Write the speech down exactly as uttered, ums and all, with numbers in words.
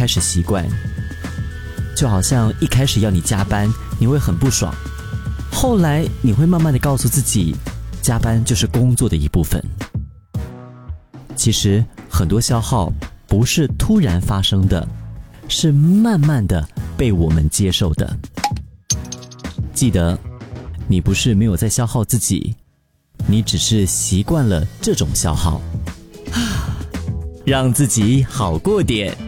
开始习惯。就好像一开始要你加班，你会很不爽，后来你会慢慢的告诉自己，加班就是工作的一部分。其实很多消耗不是突然发生的，是慢慢的被我们接受的。记得，你不是没有在消耗自己，你只是习惯了这种消耗。让自己好过点。